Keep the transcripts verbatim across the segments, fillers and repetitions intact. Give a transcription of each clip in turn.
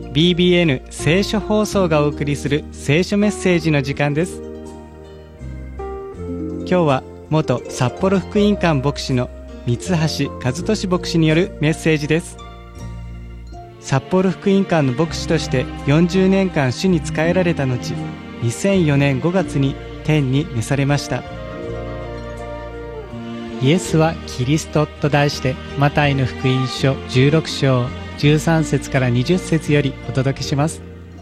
ビービーエヌ 聖書放送がお送りする聖書メッセージの時間です。今日は元札幌福音館牧師の三橋和俊牧師によるメッセージです。札幌福音館の牧師としてよんじゅうねんかん主に仕えられた後、にせんよねんごがつに天に召されました。イエスはキリストと題して、マタイの福音書じゅうろくしょうじゅうさんせつからにじゅっせつよりお届けします。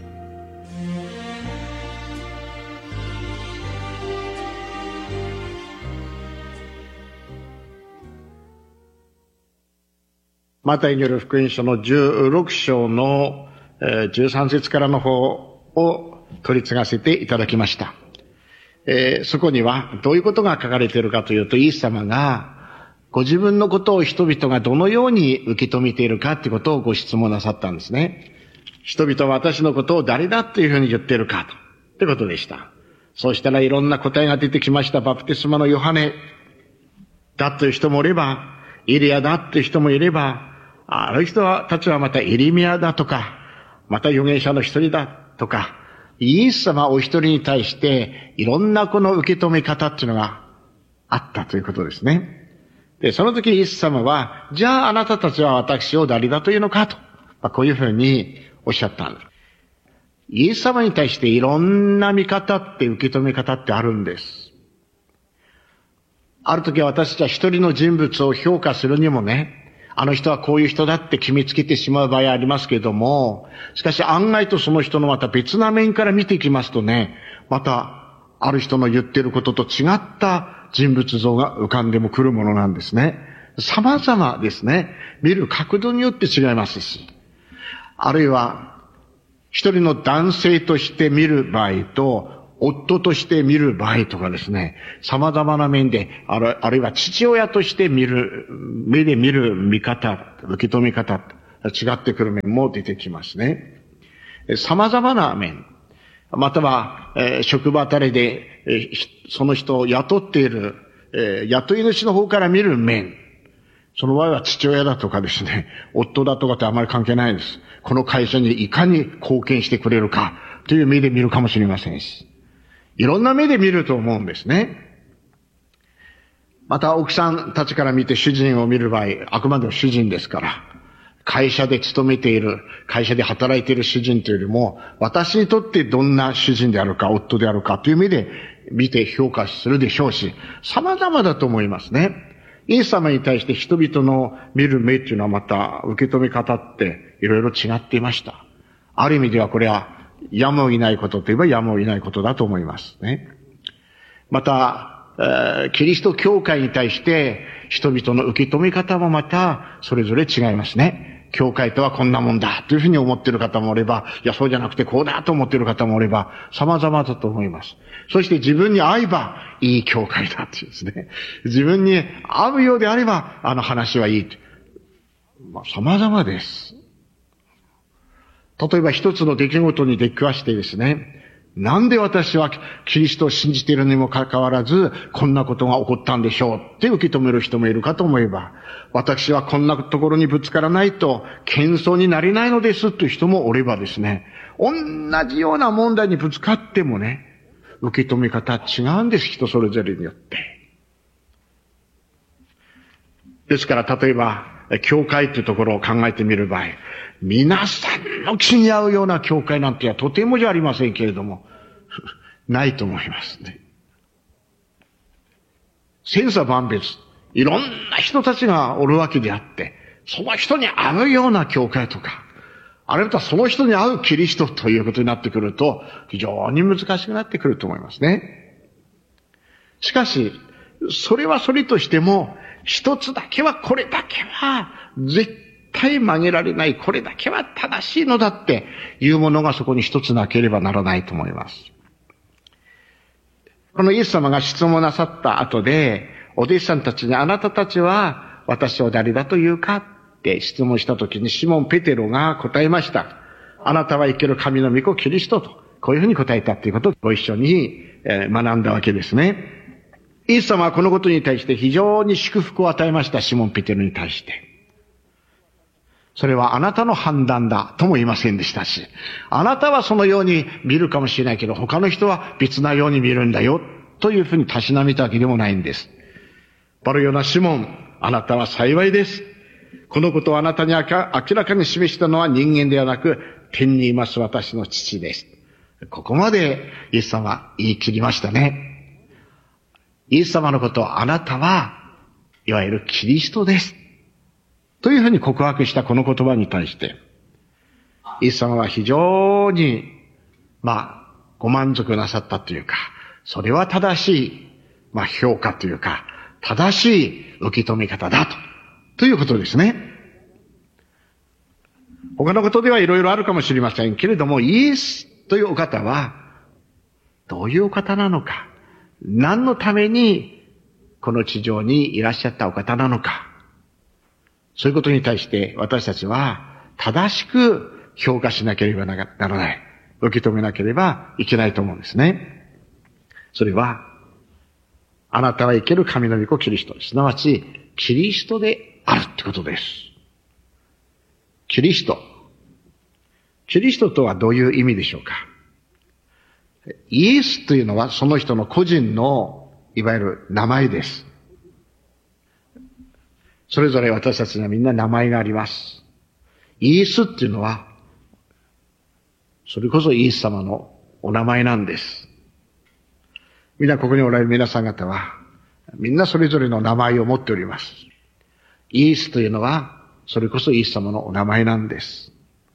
マタイによる福音書のじゅうろくしょうのじゅうさんせつからの方を取り継がせていただきました。えー、そこにはどういうことが書かれているかというと、イエス様がご自分のことを人々がどのように受け止めているかということをご質問なさったんですね。人々は私のことを誰だというふうに言っているかということでした。そうしたらいろんな答えが出てきました。バプテスマのヨハネだという人もいれば、エリアだという人もいれば、ある人たちはまたエリミアだとか、また預言者の一人だとか、イエス様お一人に対していろんなこの受け止め方っていうのがあったということですね。で、その時イエス様は、じゃああなたたちは私を誰だというのかと、まあ、こういうふうにおっしゃったんです。イエス様に対していろんな見方って受け止め方ってあるんです。ある時は私たちは一人の人物を評価するにもね、あの人はこういう人だって決めつけてしまう場合ありますけれども、しかし案外とその人のまた別な面から見ていきますとね、またある人の言っていることと違った人物像が浮かんでもくるものなんですね。様々ですね。見る角度によって違いますし、あるいは一人の男性として見る場合と、夫として見る場合とかですね、様々な面で、ある、あるいは父親として見る、目で見る見方、受け止め方、違ってくる面も出てきますね。様々な面、または、えー、職場あたりで、えー、その人を雇っている、えー、雇い主の方から見る面、その場合は父親だとかですね、夫だとかってあまり関係ないです。この会社にいかに貢献してくれるかという目で見るかもしれませんし、いろんな目で見ると思うんですね。また奥さんたちから見て主人を見る場合、あくまでも主人ですから、会社で勤めている、会社で働いている主人というよりも、私にとってどんな主人であるか、夫であるかという目で見て評価するでしょうし、様々だと思いますね。イエス様に対して人々の見る目っていうのはまた受け止め方っていろいろ違っていました。ある意味ではこれはやむを得ないことといえばやむを得ないことだと思いますね。また、えー、キリスト教会に対して人々の受け止め方もまたそれぞれ違いますね。教会とはこんなもんだというふうに思っている方もおれば、いやそうじゃなくてこうだと思っている方もおれば、様々だと思います。そして自分に合えばいい教会だっていうですね。自分に合うようであればあの話はいい。まあ、様々です。例えば一つの出来事に出くわしてですね、なんで私はキリストを信じているにもかかわらず、こんなことが起こったんでしょうって受け止める人もいるかと思えば、私はこんなところにぶつからないと謙遜になれないのですという人もおればですね、同じような問題にぶつかってもね、受け止め方違うんです、人それぞれによって。ですから例えば、教会というところを考えてみる場合、皆さんの気に合うような教会なんてはとてもじゃありませんけれども、ないと思いますね。千差万別、いろんな人たちがおるわけであって、その人に合うような教会とか、あるいはその人に合うキリストということになってくると、非常に難しくなってくると思いますね。しかし、それはそれとしても、一つだけはこれだけは絶対曲げられない、これだけは正しいのだっていうものがそこに一つなければならないと思います。このイエス様が質問なさった後で、お弟子さんたちにあなたたちは私を誰だというかって質問したときにシモン・ペテロが答えました。あなたは生ける神の御子キリストと、こういうふうに答えたということをご一緒に学んだわけですね。イエス様はこのことに対して非常に祝福を与えました、シモン・ペテロに対して。 それはあなたの判断だとも言いませんでしたし、あなたはそのように見るかもしれないけど、他の人は別なように見るんだよ、というふうにたしなめたわけでもないんです。バルヨナシモン、あなたは幸いです。このことをあなたに明らかに示したのは人間ではなく、天にいます私の父です。ここまでイエス様は言い切りましたね。イエス様のことをあなたは、いわゆるキリストです。というふうに告白したこの言葉に対して、イエス様は非常に、まあ、ご満足なさったというか、それは正しい、まあ、評価というか、正しい受け止め方だと、ということですね。他のことではいろいろあるかもしれませんけれども、イエスというお方は、どういうお方なのか、何のためにこの地上にいらっしゃったお方なのか、そういうことに対して私たちは正しく評価しなければならない。受け止めなければいけないと思うんですね。それは、あなたは生ける神の御子キリスト、すなわちキリストであるってことです。キリスト。キリストとはどういう意味でしょうか。イエスというのはその人の個人のいわゆる名前です。それぞれ私たちにはみんな名前があります。イエスっていうのは、それこそイエス様のお名前なんです。みんなここにおられる皆さん方は、みんなそれぞれの名前を持っております。イエスというのは、それこそイエス様のお名前なんです。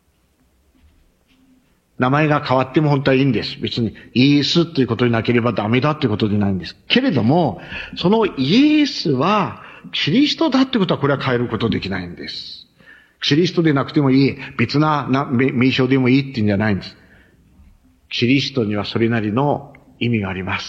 名前が変わっても本当はいいんです。別にイエスということになければダメだということでないんです。けれども、そのイエスは、キリストだってことはこれは変えることできないんです。キリストでなくてもいい、別な名称でもいいっていうんじゃないんです。キリストにはそれなりの意味があります。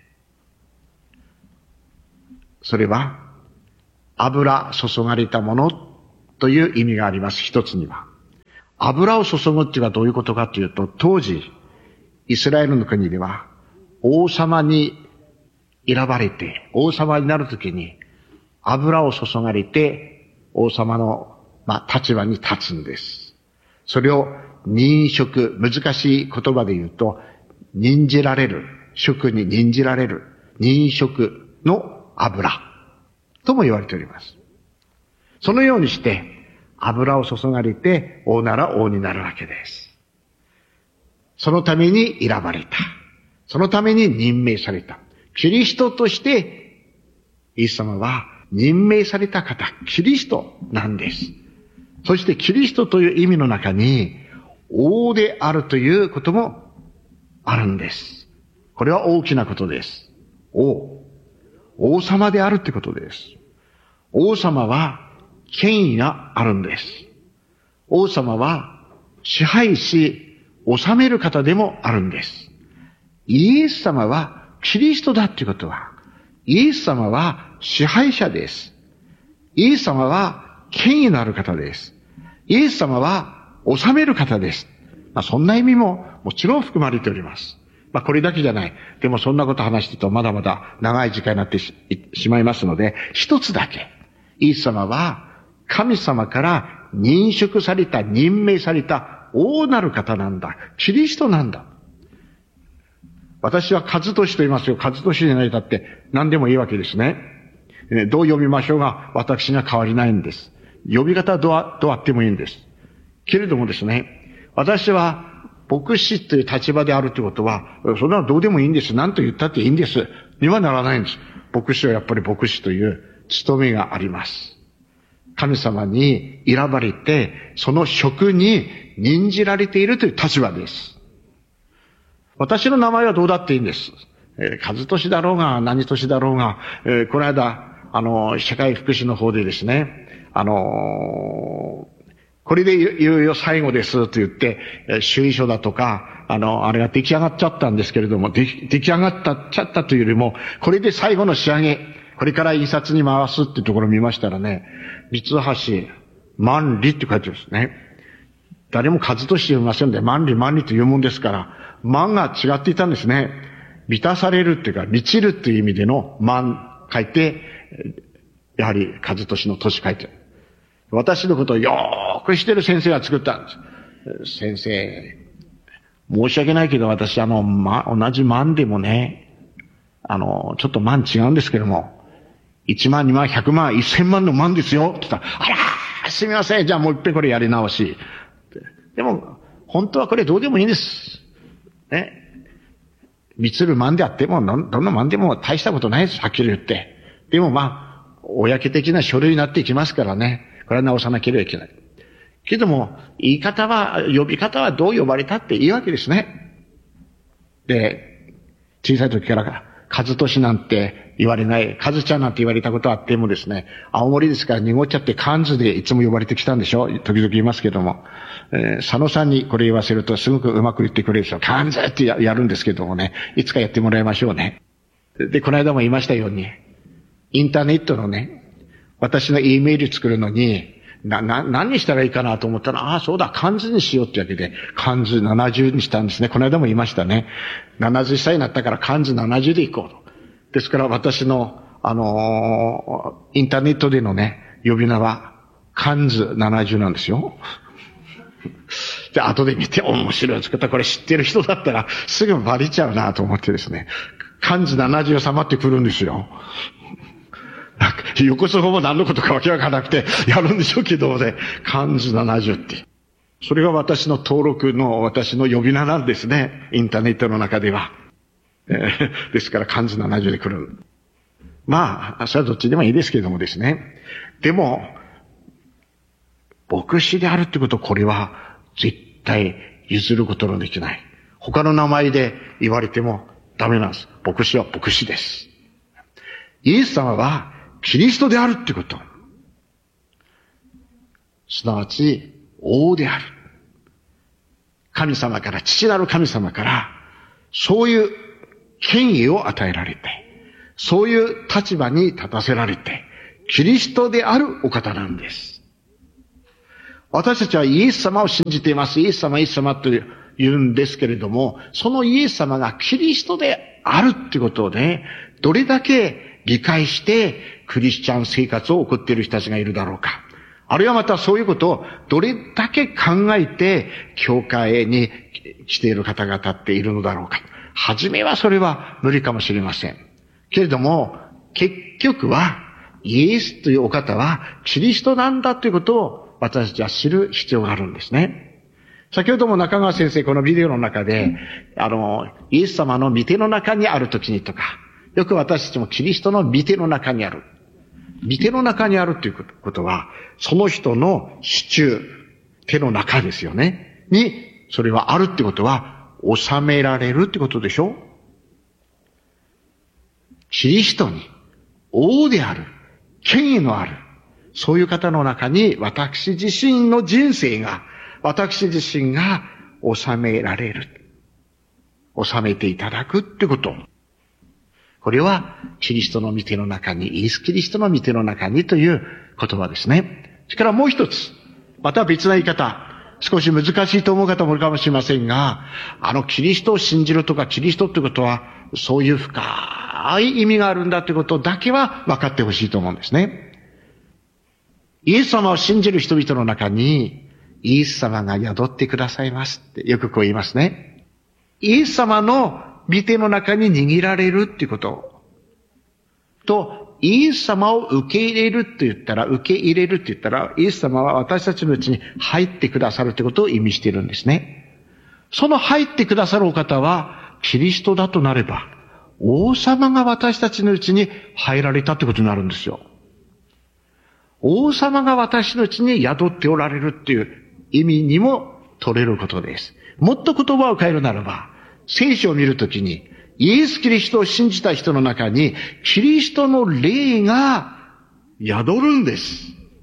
それは、油注がれたものという意味があります。一つには。油を注ぐっていうのはどういうことかというと、当時、イスラエルの国では、王様に選ばれて、王様になるときに、油を注がれて、王様の、まあ、立場に立つんです。それを、任職、難しい言葉で言うと、任じられる、職に任じられる、任職の油、とも言われております。そのようにして、油を注がれて、王なら王になるわけです。そのために選ばれた。そのために任命された。キリストとして、イエス様は任命された方、キリストなんです。そしてキリストという意味の中に、王であるということもあるんです。これは大きなことです。王。王様であるってことです。王様は権威があるんです。王様は支配し、治める方でもあるんです。イエス様はキリストだっていうことは、イエス様は支配者です。イエス様は権威のある方です。イエス様は治める方です。まあ、そんな意味ももちろん含まれております。まあ、これだけじゃない。でもそんなこと話してるとまだまだ長い時間になって し, しまいますので、一つだけ。イエス様は神様から任職された、任命された王なる方なんだ。キリストなんだ。私は和俊と言いますよ。和俊じゃないだって何でもいいわけですね。どう呼びましょうが私には変わりないんです。呼び方はどう、どうあってもいいんです。けれどもですね、私は牧師という立場であるということは、それはどうでもいいんです。何と言ったっていいんです。にはならないんです。牧師はやっぱり牧師という務めがあります。神様に選ばれて、その職に任じられているという立場です。私の名前はどうだっていいんです。えー、和俊だろうが、何俊だろうが、えー、この間、あの、社会福祉の方でですね、あのー、これでいよいよ最後ですと言って、主意書だとか、あの、あれが出来上がっちゃったんですけれども、出来上がったっちゃったというよりも、これで最後の仕上げ、これから印刷に回すっていうところを見ましたらね、三橋万里って書いてるんですね。誰も数として読みませんで、万里万里というもんですから、万が違っていたんですね。満たされるっていうか、満ちるっていう意味での万書いて、やはり数としの年書いてる。私のことをよこれ知ってる先生が作ったんです。先生、申し訳ないけど私あの、ま、同じ万でもね、あの、ちょっと万違うんですけども、いちまん、にまん、ひゃくまん、せんまんの万ですよって言ったら、あらー、すみません、じゃあもう一遍これやり直し。でも、本当はこれどうでもいいんです。ね。みつる万であっても、どんな万でも大したことないです、はっきり言って。でもまあ、公的な書類になっていきますからね。これは直さなければいけない。けども、言い方は、呼び方はどう呼ばれたっていいわけですね。で、小さい時から、かずとしなんて言われない、かずちゃんなんて言われたことあってもですね、青森ですから濁っちゃってカンズでいつも呼ばれてきたんでしょ、時々言いますけども。えー、佐野さんにこれ言わせるとすごくうまく言ってくれるんですよ。カンズって や, やるんですけどもね、いつかやってもらいましょうね。で、この間も言いましたように、インターネットのね、私の E メール作るのに、な、な、何にしたらいいかなと思ったら、ああ、そうだ、漢字にしようってわけで、漢字ななじゅうにしたんですね。この間も言いましたね。ななじゅっさいになったから漢字ななじゅうでいこうと。ですから私の、あのー、インターネットでのね、呼び名は、漢字ななじゅうなんですよ。で、後で見て面白い作った。これ知ってる人だったら、すぐバレちゃうなと思ってですね。漢字ななじゅう様ってくるんですよ。横そこも何のことかわけわからなくてやるんでしょうけどね、漢字ななじゅうって。それが私の登録の、私の呼び名なんですね。インターネットの中では。えー、ですから漢字ななじゅうで来る。まあ、それはどっちでもいいですけどもですね。でも、牧師であるってこと、これは絶対譲ることのできない。他の名前で言われてもダメなんです。牧師は牧師です。イエス様はキリストであるってこと。すなわち、王である。神様から、父なる神様から、そういう権威を与えられて、そういう立場に立たせられて、キリストであるお方なんです。私たちはイエス様を信じています。イエス様、イエス様と言うんですけれども、そのイエス様がキリストであるってことをね、どれだけ理解してクリスチャン生活を送っている人たちがいるだろうか。あるいはまたそういうことをどれだけ考えて教会に来ている方々っているのだろうか。はじめはそれは無理かもしれません。けれども、結局はイエスというお方はキリストなんだということを私たちは知る必要があるんですね。先ほども中川先生、このビデオの中で、あの、イエス様の御手の中にあるときにとか、よく私たちもキリストの御手の中にある。御手の中にあるということは、その人の支柱、手の中ですよね。に、それはあるってことは、収められるってことでしょ？キリストに、王である、権威のある、そういう方の中に私自身の人生が、私自身が収められる。収めていただくってこと。これは、キリストの御手の中に、イエス・キリストの御手の中にという言葉ですね。それからもう一つ、また別な言い方、少し難しいと思う方もいるかもしれませんが、あのキリストを信じるとか、キリストってことは、そういう深い意味があるんだということだけは分かってほしいと思うんですね。イエス様を信じる人々の中に、イエス様が宿ってくださいますってよくこう言いますね。イエス様の御手の中に握られるっていうことと、イエス様を受け入れるって言ったら、受け入れるって言ったら、イエス様は私たちのうちに入ってくださるってことを意味しているんですね。その入ってくださるお方は、キリストだとなれば、王様が私たちのうちに入られたってことになるんですよ。王様が私のうちに宿っておられるっていう意味にも取れることです。もっと言葉を変えるならば、聖書を見るときに、イエス・キリストを信じた人の中に、キリストの霊が宿るんです。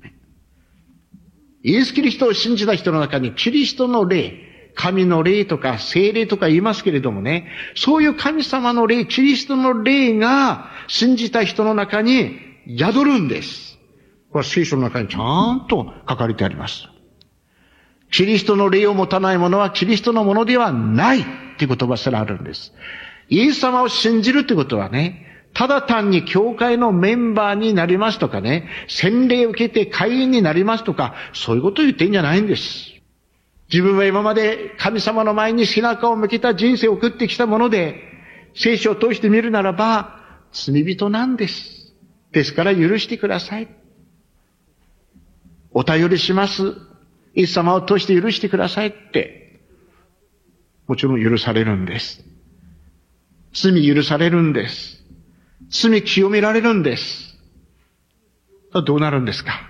イエス・キリストを信じた人の中に、キリストの霊、神の霊とか聖霊とか言いますけれどもね、そういう神様の霊、キリストの霊が信じた人の中に宿るんです。これは聖書の中にちゃんと書かれてあります。キリストの霊を持たない者はキリストのものではないっていう言葉すらあるんです。イエス様を信じるってことはね、 ただ単に教会のメンバーになりますとかね、洗礼を受けて会員になりますとか、そういうことを言ってんじゃないんです。自分は今まで神様の前に背中を向けた人生を送ってきたもので、聖書を通してみるならば、罪人なんです。ですから許してください。お便りします。イエス様を通して許してくださいって。もちろん許されるんです。罪許されるんです。罪清められるんです。どうなるんですか？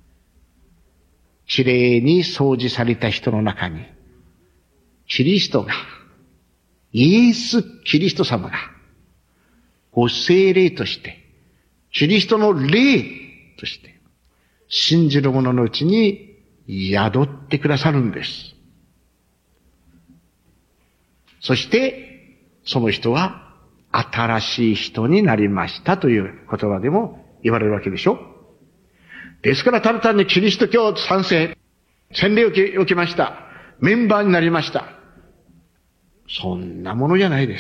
きれいに掃除された人の中に、キリストが、イエス・キリスト様が、ご聖霊として、キリストの霊として、信じる者のうちに宿ってくださるんです。そして、その人は新しい人になりましたという言葉でも言われるわけでしょ。ですからただ単にキリスト教賛成、洗礼を受け、受けました。メンバーになりました。そんなものじゃないです。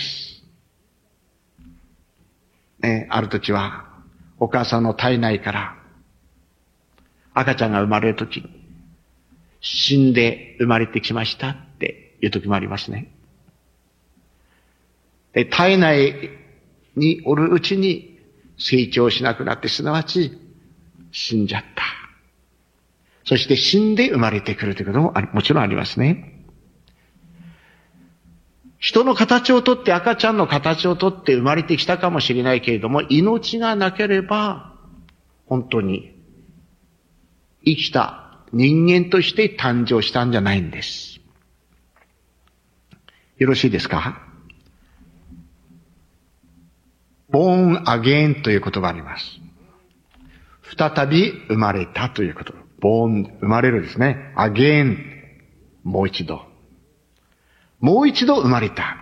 ね、ある時は、お母さんの体内から赤ちゃんが生まれるとき、死んで生まれてきましたっていうときもありますね。で、体内におるうちに成長しなくなって、すなわち死んじゃった。そして死んで生まれてくるということももちろんありますね。人の形をとって、赤ちゃんの形をとって生まれてきたかもしれないけれども、命がなければ本当に生きた人間として誕生したんじゃないんです。よろしいですか？born again という言葉があります。再び生まれたということ。born、生まれるですね。again、もう一度。もう一度生まれた。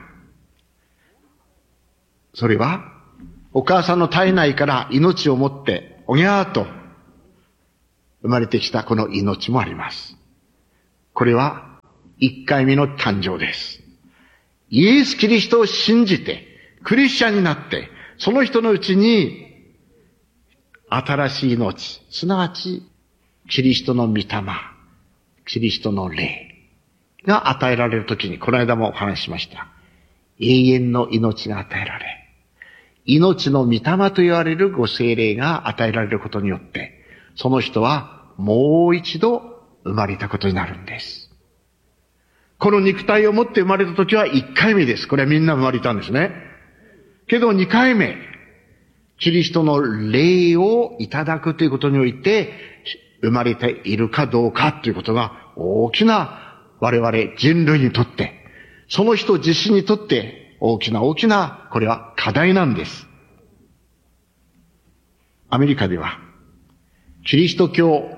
それは、お母さんの体内から命を持って、おぎゃーと生まれてきたこの命もあります。これは、一回目の誕生です。イエス・キリストを信じて、クリスチャンになって、その人のうちに、新しい命、すなわち、キリストの御霊、キリストの霊が与えられるときに、この間もお話ししました。永遠の命が与えられ、命の御霊と言われるご聖霊が与えられることによって、その人はもう一度生まれたことになるんです。この肉体を持って生まれたときは一回目です。これはみんな生まれたんですね。けど二回目、キリストの霊をいただくということにおいて、生まれているかどうかということが大きな我々人類にとって、その人自身にとって大きな大きな、これは課題なんです。アメリカでは、キリスト教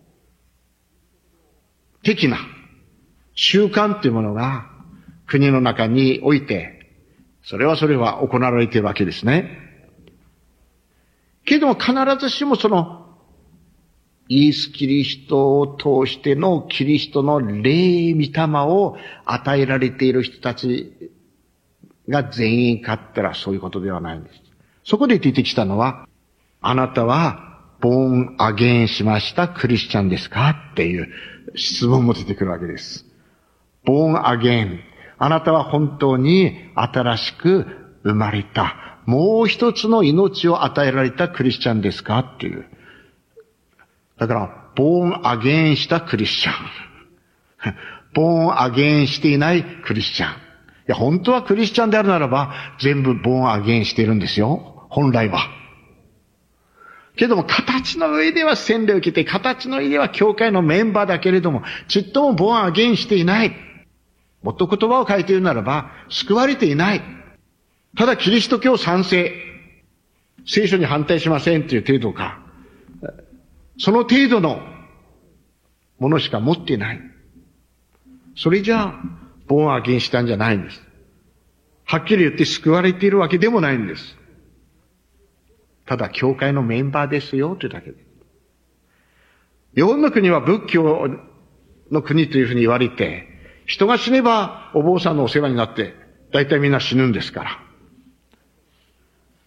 的な習慣というものが国の中において、それはそれは行われているわけですね。けども必ずしもその、イエス・キリストを通してのキリストの霊御霊を与えられている人たちが全員かったらそういうことではないんです。そこで出てきたのは、あなたはボーンアゲインしましたクリスチャンですかっていう質問も出てくるわけです。ボーンアゲイン。あなたは本当に新しく生まれた、もう一つの命を与えられたクリスチャンですかっていう。だから、ボーンアゲインしたクリスチャン。ボーンアゲインしていないクリスチャン。いや、本当はクリスチャンであるならば、全部ボーンアゲインしているんですよ。本来は。けども、形の上では洗礼を受けて、形の上では教会のメンバーだけれども、ちっともボーンアゲインしていない。もっと言葉を変えているならば、救われていない。ただキリスト教賛成。聖書に反対しませんという程度か。その程度のものしか持っていない。それじゃあ、ボーンアゲインしたんじゃないんです。はっきり言って救われているわけでもないんです。ただ、教会のメンバーですよ、というだけで。日本の国は仏教の国というふうに言われて、人が死ねばお坊さんのお世話になって、大体みんな死ぬんですから。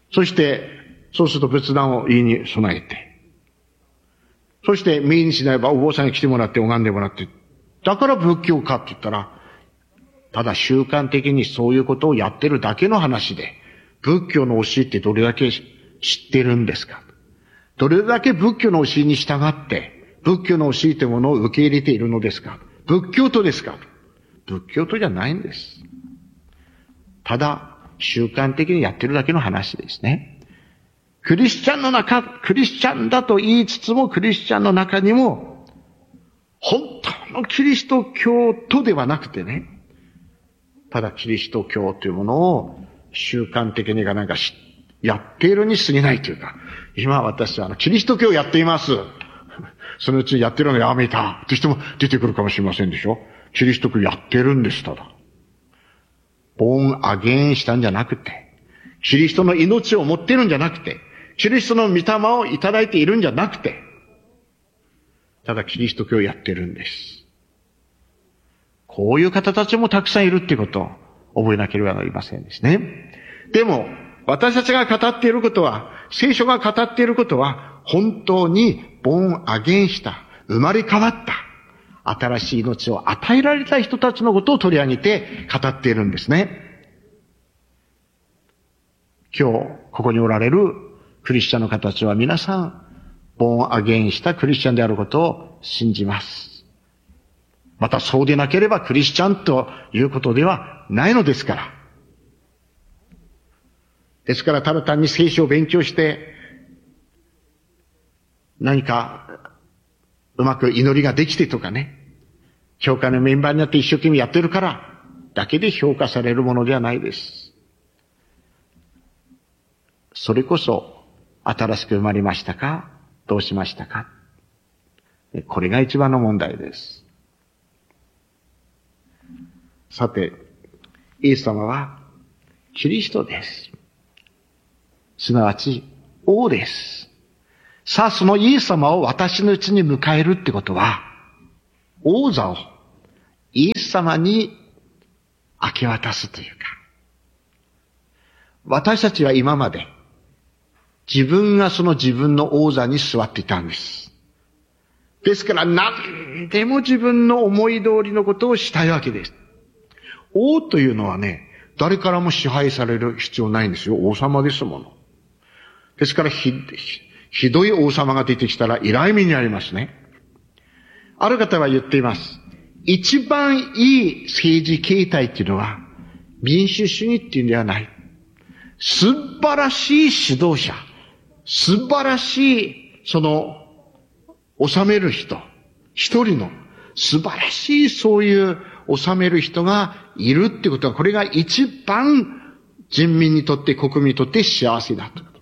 そして、そうすると仏壇を言いに備えて、そして右にしないばお坊さんに来てもらって拝んでもらって、だから仏教かって言ったら、ただ習慣的にそういうことをやってるだけの話で、仏教の教えってどれだけ知ってるんですか？どれだけ仏教の教えに従って、仏教の教えというものを受け入れているのですか？仏教徒ですか？仏教徒じゃないんです。ただ、習慣的にやってるだけの話ですね。クリスチャンの中、クリスチャンだと言いつつも、クリスチャンの中にも、本当のキリスト教徒ではなくてね、ただキリスト教というものを習慣的にがなんかやっているに過ぎないというか、今私はあのキリスト教をやっています。そのうちやってるのやめたという人も出てくるかもしれませんでしょ。キリスト教やってるんです、ただ。ボーンアゲインしたんじゃなくて、キリストの命を持ってるんじゃなくて、キリストの御霊をいただいているんじゃなくて、ただキリスト教をやってるんです。こういう方たちもたくさんいるっていうことを覚えなければなりませんですね。でも、私たちが語っていることは、聖書が語っていることは、本当にボーンアゲインした、生まれ変わった、新しい命を与えられた人たちのことを取り上げて語っているんですね。今日、ここにおられるクリスチャンの方たちは皆さん、ボーンアゲインしたクリスチャンであることを信じます。またそうでなければクリスチャンということではないのですから。ですからただ単に聖書を勉強して、何かうまく祈りができてとかね、教会のメンバーになって一生懸命やってるからだけで評価されるものではないです。それこそ新しく生まれましたか？どうしましたか？これが一番の問題です。さて、イエス様はキリストです。すなわち王です。さあ、そのイエス様を私のうちに迎えるってことは、王座をイエス様に明け渡すというか、私たちは今まで自分がその自分の王座に座っていたんです。ですから何でも自分の思い通りのことをしたいわけです。王というのはね、誰からも支配される必要ないんですよ。王様ですもの。ですからひ、ひどい王様が出てきたら依頼目にありますね。ある方は言っています。一番いい政治形態っていうのは民主主義っていうんではない。素晴らしい指導者、素晴らしいその治める人、一人の素晴らしいそういう治める人がいるってことは、これが一番人民にとって国民にとって幸せだということです。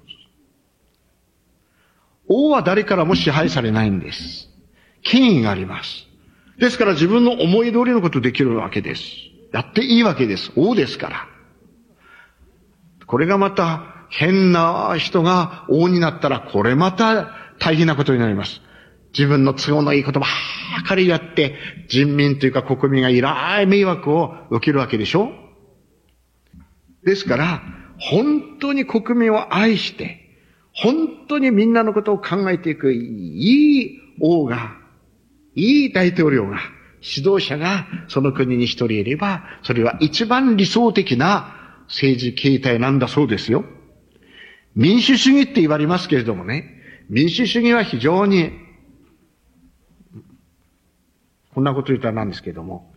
王は誰からも支配されないんです。権威があります。ですから自分の思い通りのことできるわけです。やっていいわけです。王ですから。これがまた変な人が王になったら、これまた大変なことになります。自分の都合のいいことばかりやって、人民というか国民がいらい迷惑を受けるわけでしょ。ですから、本当に国民を愛して、本当にみんなのことを考えていくいい王が、いい大統領が、指導者がその国に一人いれば、それは一番理想的な政治形態なんだそうですよ。民主主義って言われますけれどもね、民主主義は非常に、こんなこと言ったらなんですけれども、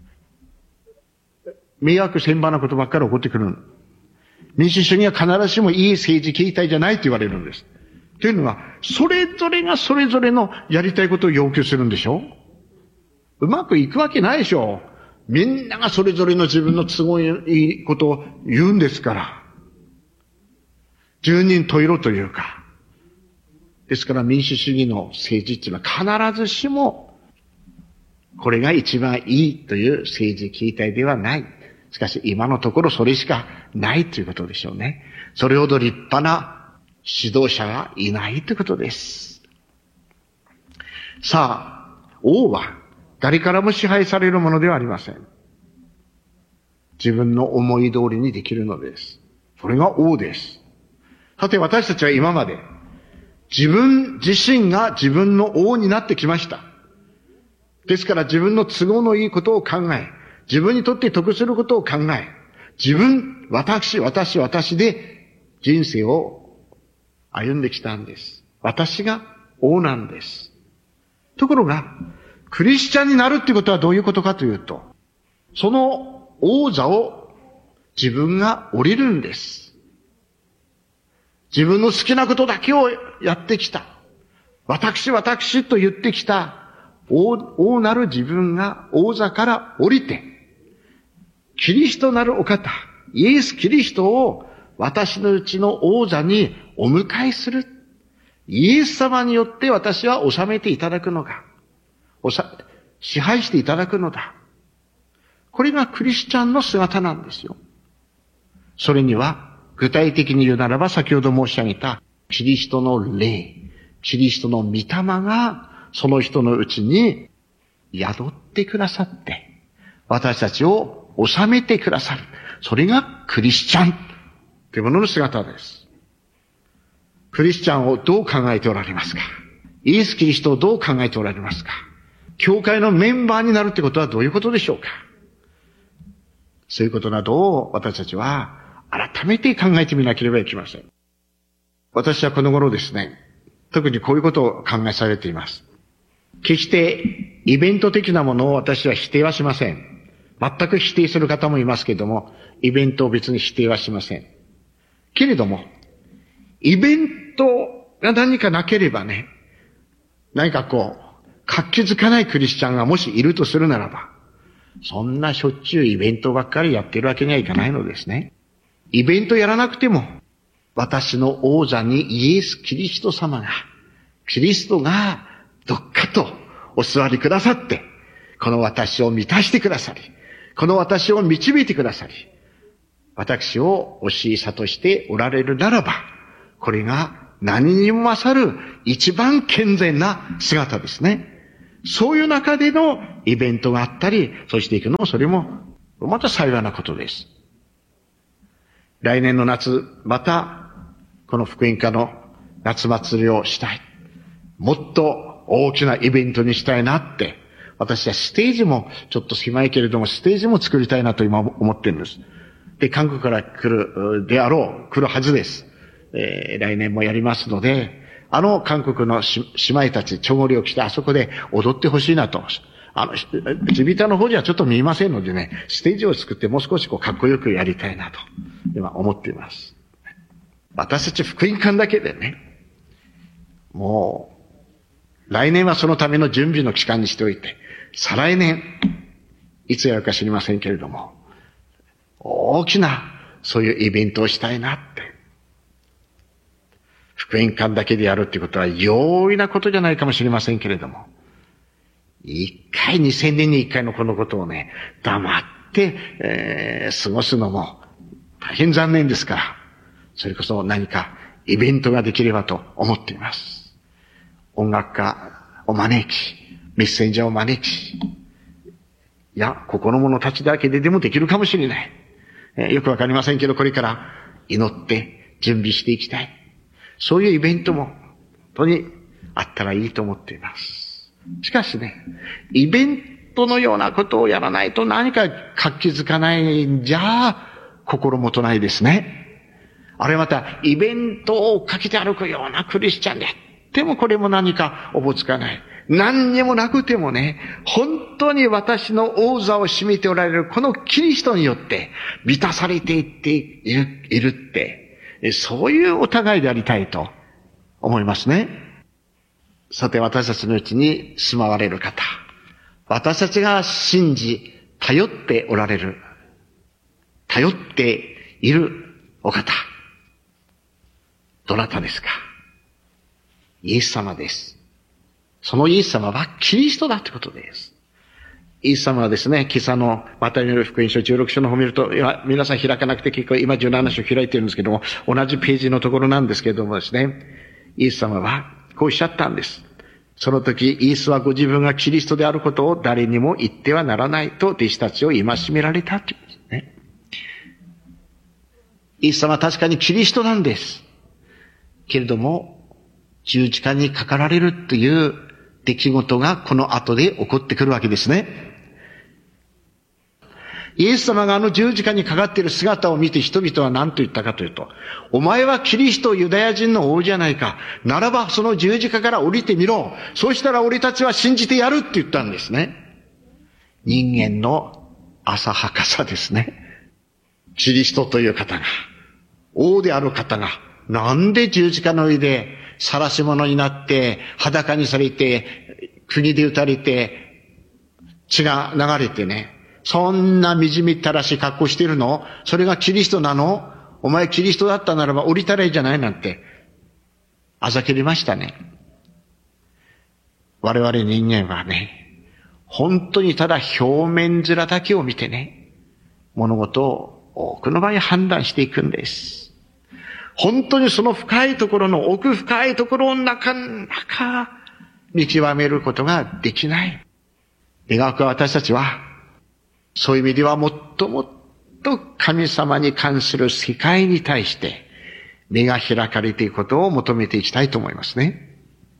迷惑千万なことばっかり起こってくる。民主主義は必ずしもいい政治形態じゃないと言われるんです。というのは、それぞれがそれぞれのやりたいことを要求するんでしょ。うまくいくわけないでしょ。みんながそれぞれの自分の都合のいいことを言うんですから。十人十色というか。ですから民主主義の政治っていうのは必ずしも、これが一番いいという政治形態ではない。しかし今のところそれしかないということでしょうね。それほど立派な指導者がいないということです。さあ、王は誰からも支配されるものではありません。自分の思い通りにできるのです。それが王です。 さて私たちは今まで自分自身が自分の王になってきました。ですから自分の都合のいいことを考え、自分にとって得することを考え、自分、私、私、私で人生を歩んできたんです。私が王なんです。ところが、クリスチャンになるってことはどういうことかというと、その王座を自分が降りるんです。自分の好きなことだけをやってきた。私、私と言ってきた王、王なる自分が王座から降りて、キリストなるお方、イエス・キリストを私のうちの王座にお迎えする。イエス様によって私は治めていただくのだ。おさ、支配していただくのだ。これがクリスチャンの姿なんですよ。それには、具体的に言うならば先ほど申し上げた、キリストの霊、キリストの御霊が、その人のうちに宿ってくださって、私たちを治めてくださる。それがクリスチャンというものの姿です。クリスチャンをどう考えておられますか？イエス・キリストをどう考えておられますか？教会のメンバーになるってことはどういうことでしょうか？そういうことなどを私たちは改めて考えてみなければいけません。私はこの頃ですね、特にこういうことを考えされています。決してイベント的なものを私は否定はしません。全く否定する方もいますけれども、イベントを別に否定はしません。けれども、イベントが何かなければね、何かこう、活気づかないクリスチャンがもしいるとするならば、そんなしょっちゅうイベントばっかりやってるわけにはいかないのですね。イベントやらなくても、私の王座にイエス・キリスト様が、キリストがどっかとお座りくださって、この私を満たしてくださり、この私を導いてくださり、私をおしい諭しておられるならば、これが何にも勝る一番健全な姿ですね。そういう中でのイベントがあったり、そしていくの、それもまた幸いなことです。来年の夏、またこの福音科の夏祭りをしたい。もっと大きなイベントにしたいなって、私はステージもちょっと狭いけれども、ステージも作りたいなと今思ってるんです。で、韓国から来るであろう、来るはずです。えー、来年もやりますので、あの韓国の姉妹たち、チョゴリを着てあそこで踊ってほしいなと。あの、地ビタの方じゃちょっと見えませんのでね、ステージを作ってもう少しこうかっこよくやりたいなと、今思っています。私たち福音館だけでね、もう、来年はそのための準備の期間にしておいて、再来年、いつやるか知りませんけれども、大きな、そういうイベントをしたいなって。福音館だけでやるっていうことは容易なことじゃないかもしれませんけれども、一回、二千年に一回のこのことをね、黙って、えー、過ごすのも大変残念ですから、それこそ何かイベントができればと思っています。音楽家を招き、メッセンジャーを招き、いや、ここの者たちだけででもできるかもしれない。えー、よくわかりませんけど、これから祈って準備していきたい。そういうイベントも本当にあったらいいと思っています。しかしね、イベントのようなことをやらないと何か活気づかないんじゃ心もとないですね。あれまたイベントをかけて歩くようなクリスチャンであってもこれも何かおぼつかない。何にもなくてもね、本当に私の王座を占めておられるこのキリストによって満たされていっている、いるって、そういうお互いでありたいと思いますね。さて私たちのうちに住まわれる方、私たちが信じ、頼っておられる、頼っているお方、どなたですか？イエス様です。そのイエス様はキリストだってことです。イエス様はですね、今朝のマタイによる福音書じゅうろく章の方を見ると、今皆さん開かなくて結構今じゅうなな章開いてるんですけども、同じページのところなんですけれどもですね、イエス様はこうおっしゃったんです。その時、イエスはご自分がキリストであることを誰にも言ってはならないと弟子たちを戒められたというんですね。イエス様は確かにキリストなんです。 けれども、十字架にかかられるという出来事がこの後で起こってくるわけですね。イエス様があの十字架にかかっている姿を見て人々は何と言ったかというと、お前はキリストユダヤ人の王じゃないか。ならばその十字架から降りてみろ。そうしたら俺たちは信じてやるって言ったんですね。人間の浅はかさですね。キリストという方が、王である方が、なんで十字架の上で晒し者になって、裸にされて、釘で打たれて、血が流れてね、そんな惨めったらしい格好してるの？それがキリストなの？お前キリストだったならば降りたらいいじゃないなんて、あざけりましたね。我々人間はね、本当にただ表面面だけを見てね、物事を多くの場合判断していくんです。本当にその深いところの奥深いところの中、中、見極めることができない。願わくは私たちは、そういう意味ではもっともっと神様に関する世界に対して目が開かれていくことを求めていきたいと思いますね。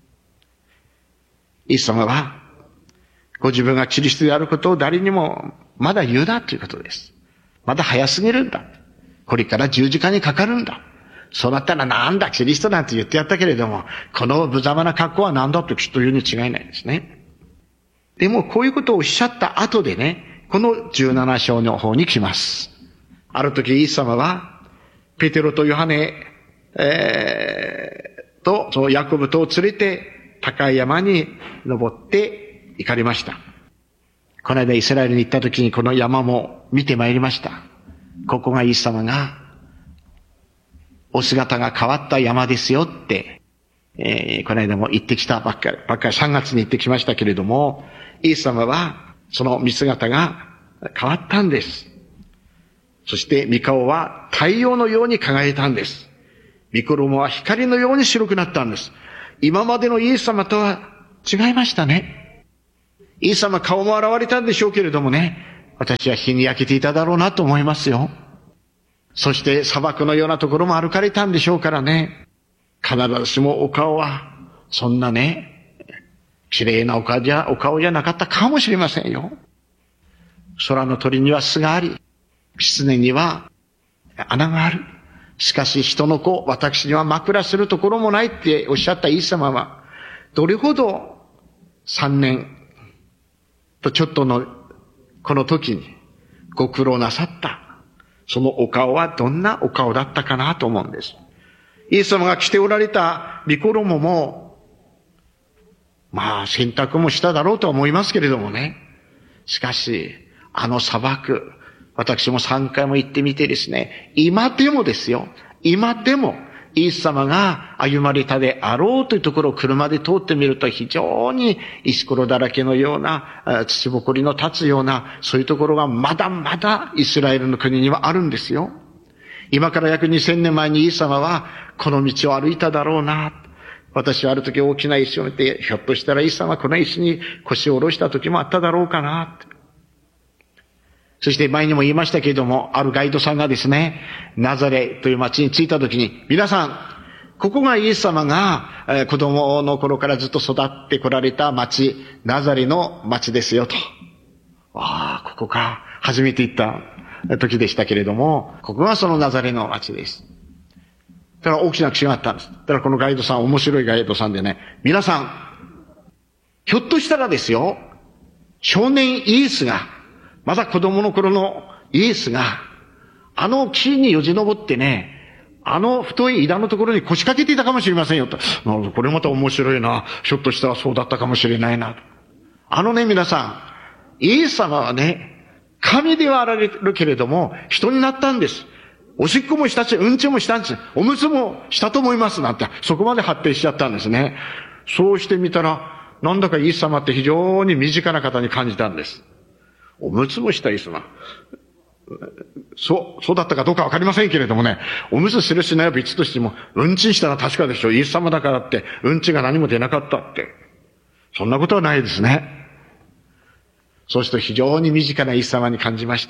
イエス様はご自分がキリストであることを誰にもまだ言うなということです。まだ早すぎるんだ。これから十字架にかかるんだ。そうなったらなんだキリストなんて言ってやったけれども、この無様な格好は何だときっと言うに違いないですね。でもこういうことをおっしゃった後でね、このじゅうなな章の方に来ます。ある時イエス様は、ペテロとヨハネ、えー、と、そのヤコブとを連れて、高い山に登って行かれました。この間イスラエルに行った時にこの山も見てまいりました。ここがイエス様が、お姿が変わった山ですよって、えー、この間も行ってきたばっかり、ばっかりさんがつに行ってきましたけれども、イエス様は、その見姿が変わったんです。そして御顔は太陽のように輝いたんです。御衣は光のように白くなったんです。今までのイエス様とは違いましたね。イエス様顔も現れたんでしょうけれどもね、私は日に焼けていただろうなと思いますよ。そして砂漠のようなところも歩かれたんでしょうからね、必ずしもお顔はそんなね、綺麗なお顔じゃ、お顔じゃなかったかもしれませんよ。空の鳥には巣があり、狐には穴がある。しかし人の子、私には枕するところもないっておっしゃったイエス様は、どれほど三年とちょっとのこの時にご苦労なさった。そのお顔はどんなお顔だったかなと思うんです。イエス様が着ておられた御衣も、まあ洗濯もしただろうとは思いますけれどもね。しかし、あの砂漠、私もさんかいも行ってみてですね、今でもですよ、今でも、イエス様が歩まれたであろうというところを車で通ってみると非常に石ころだらけのような、土ぼこりの立つような、そういうところがまだまだイスラエルの国にはあるんですよ。今から約にせんねんまえにイエス様はこの道を歩いただろうな。私はある時大きな石を見て、ひょっとしたらイエス様はこの石に腰を下ろした時もあっただろうかな。そして前にも言いましたけれども、あるガイドさんがですね、ナザレという町に着いた時に、皆さん、ここがイエス様が、えー、子供の頃からずっと育ってこられた町、ナザレの町ですよと。ああ、ここか。初めて行った時でしたけれども、ここがそのナザレの町です。だから大きな口があったんです。だからこのガイドさん、面白いガイドさんでね、皆さん、ひょっとしたらですよ、少年イエスが、まだ子供の頃のイエスが、あの木によじ登ってね、あの太い枝のところに腰掛けていたかもしれませんよと。なるほど、これまた面白いな。ひょっとしたらそうだったかもしれないな。あのね、皆さん、イエス様はね、神ではあられるけれども、人になったんです。おしっこもしたし、うんちもしたんです。おむつもしたと思いますなんて、そこまで発展しちゃったんですね。そうしてみたら、なんだかイエス様って非常に身近な方に感じたんです。おむつもしたイエス様。そう、そうだったかどうかわかりませんけれどもね、おむつするしないは別としても、うんちしたら確かでしょ。イエス様だからって、うんちが何も出なかったって。そんなことはないですね。そうすると非常に身近なイエス様に感じました。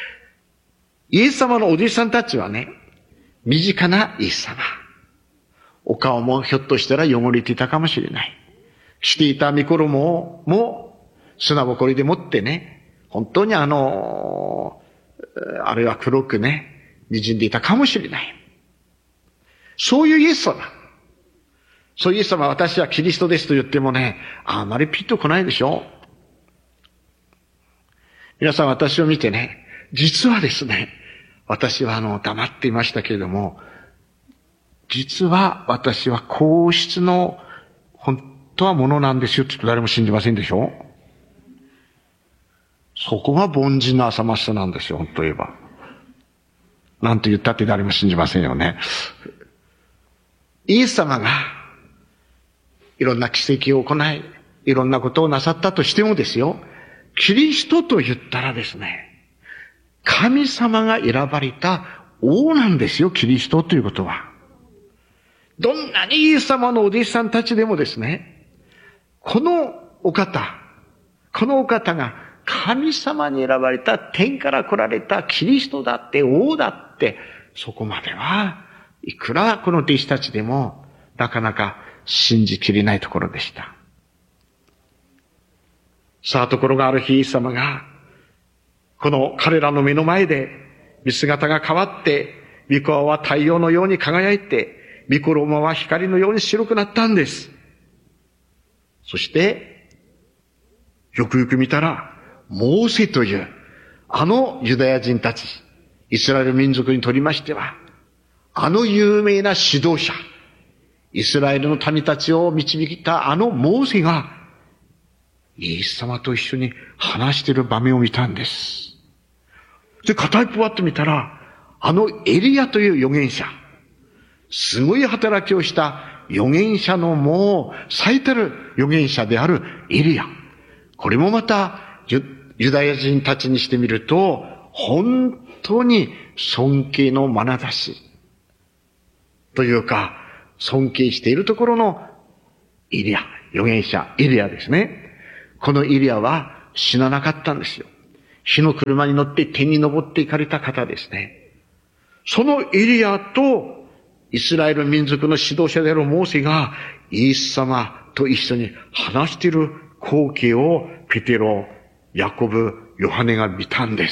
イエス様のお弟子さんたちはね、身近なイエス様。 お顔もひょっとしたら汚れていたかもしれない。していた身衣も砂ぼこりでもってね、本当にあの、あれは黒くね、滲んでいたかもしれない。そういうイエス様。そういうイエス様は私はキリストですと言ってもね、あまりピッと来ないでしょ。皆さん私を見てね、実はですね、私はあの黙っていましたけれども、実は私は皇室の本当はものなんですよって言うと誰も信じませんでしょ。そこが凡人の浅ましさなんですよ、本当言えば。なんて言ったって誰も信じませんよね。イエス様がいろんな奇跡を行い、いろんなことをなさったとしてもですよ、キリストと言ったらですね、神様が選ばれた王なんですよ、キリストということは。どんなにイエス様のお弟子さんたちでもですね、このお方、このお方が神様に選ばれた天から来られたキリストだって王だって、そこまではいくらこの弟子たちでもなかなか信じきれないところでした。さあ、ところがある日イエス様がこの彼らの目の前で見姿が変わって、御顔は太陽のように輝いて、御衣は光のように白くなったんです。そして、よくよく見たら、モーセという、あのユダヤ人たち、イスラエル民族にとりましては、あの有名な指導者、イスラエルの民たちを導いたあのモーセが、イエス様と一緒に話している場面を見たんです。で、片一方あってみたら、あのエリアという預言者、すごい働きをした預言者のもう最たる預言者であるエリア。これもまたユ、ユダヤ人たちにしてみると、本当に尊敬の眼差し。というか、尊敬しているところのエリア、預言者、エリアですね。このエリアは死ななかったんですよ。火の車に乗って天に昇っていかれた方ですね。そのエリアと、イスラエル民族の指導者であるモーセがイエス様と一緒に話している光景をペテロ、ヤコブ、ヨハネが見たんです。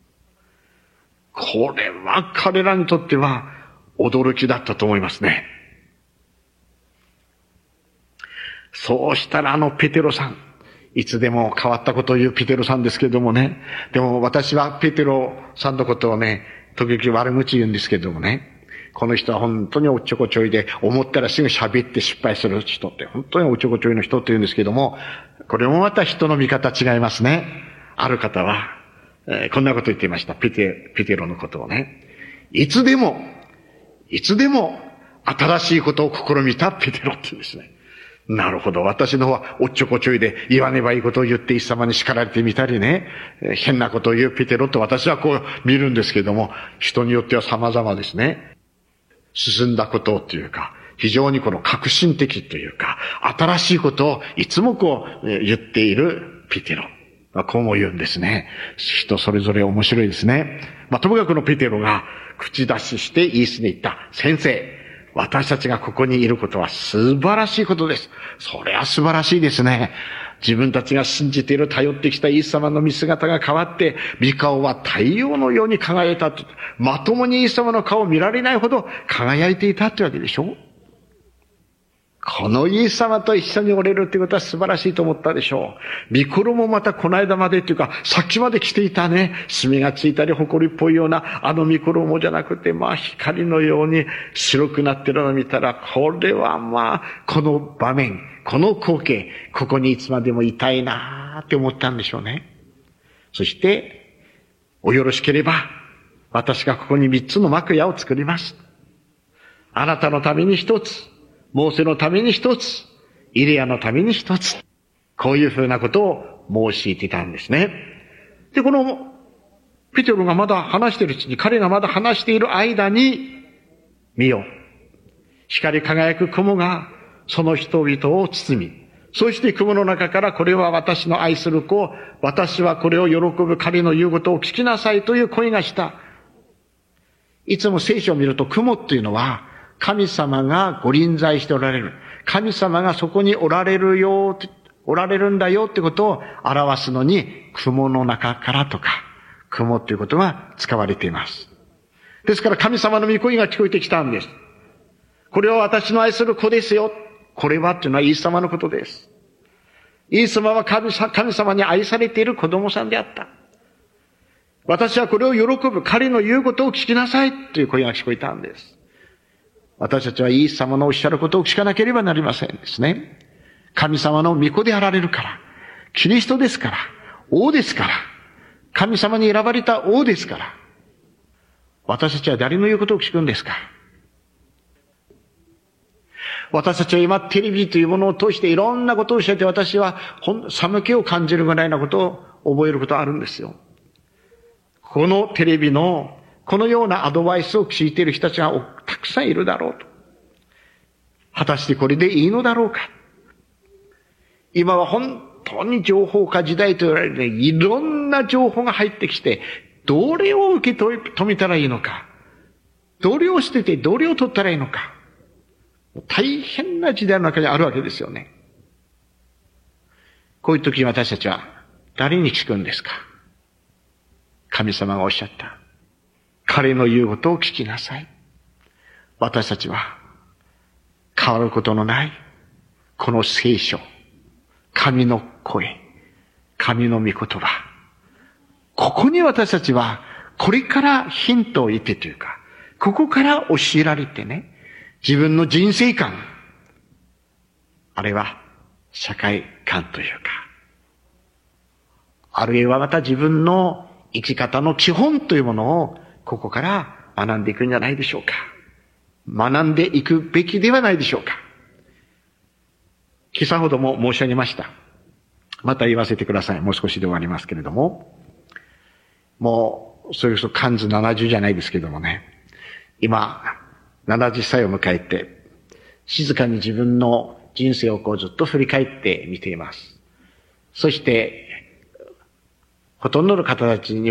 これは彼らにとっては驚きだったと思いますね。そうしたらあのペテロさん、いつでも変わったことを言うペテロさんですけどもね。でも私はペテロさんのことをね、時々悪口言うんですけどもね。この人は本当におっちょこちょいで、思ったらすぐ喋って失敗する人って、本当におっちょこちょいの人って言うんですけども、これもまた人の見方違いますね。ある方は、えー、こんなこと言っていました。ペテ、ペテロのことをね。いつでも、いつでも新しいことを試みたペテロって言うんですね。なるほど。私の方はおっちょこちょいで言わねばいいことを言ってイエス様に叱られてみたりね、えー、変なことを言うペテロと私はこう見るんですけども、人によっては様々ですね。進んだことというか、非常にこの革新的というか、新しいことをいつもこう言っているペテロ。こうも言うんですね。人それぞれ面白いですね。まあ、ともかくのペテロが口出ししてイエスに言った。先生、私たちがここにいることは素晴らしいことです。それは素晴らしいですね。自分たちが信じている頼ってきたイエス様の見姿が変わって、御顔は太陽のように輝いたと。まともにイエス様の顔を見られないほど輝いていたってわけでしょ。このイエス様と一緒におれるってことは素晴らしいと思ったでしょう。御衣もまたこの間までっていうか、さっきまで着ていたね、墨がついたり埃っぽいようなあの御衣じゃなくて、まあ光のように白くなってるのを見たら、これはまあ、この場面、この光景、ここにいつまでもいたいなーって思ったんでしょうね。そして、およろしければ、私がここに三つの幕屋を作ります。あなたのために一つ、モーセのために一つ、イリアのために一つ。こういうふうなことを申し入れていたんですね。で、この、ペテロがまだ話しているうちに、彼がまだ話している間に、見よ。光り輝く雲が、その人々を包み、そして雲の中からこれは私の愛する子、私はこれを喜ぶ彼の言うことを聞きなさいという声がした。いつも聖書を見ると雲っていうのは、 神様がご臨在しておられる。神様がそこにおられるよ、おられるんだよってことを表すのに、雲の中からとか、雲ということが使われています。ですから神様の御声が聞こえてきたんです。これは私の愛する子ですよ。これはっていうのはイエス様のことです。イエス様は神様に愛されている子供さんであった。私はこれを喜ぶ。彼の言うことを聞きなさいという声が聞こえたんです。私たちはイエス様のおっしゃることを聞かなければなりませんですね。神様の御子であられるから。キリストですから。王ですから。神様に選ばれた王ですから。私たちは誰の言うことを聞くんですか？私たちは今テレビというものを通していろんなことを教えて、私は寒気を感じるぐらいなことを覚えることあるんですよ。このテレビのこのようなアドバイスを聞いている人たちがたくさんいるだろうと。果たしてこれでいいのだろうか。今は本当に情報化時代と言われるね、いろんな情報が入ってきて、どれを受け止めたらいいのか。どれを捨ててどれを取ったらいいのか。大変な時代の中にあるわけですよね。こういう時に私たちは誰に聞くんですか？神様がおっしゃった。彼の言うことを聞きなさい。私たちは変わることのないこの聖書、神の声、神の御言葉。ここに私たちはこれからヒントを得てというか、ここから教えられてね、自分の人生観、あるいは社会観というか、あるいはまた自分の生き方の基本というものをここから学んでいくんじゃないでしょうか。学んでいくべきではないでしょうか。今朝ほども申し上げました。また言わせてください。もう少しで終わりますけれども。もう、それこそ漢字ななじゅうじゃないですけどもね。今、ななじゅっさいを迎えて、静かに自分の人生をこうずっと振り返って見ています。そして、ほとんどの方たちに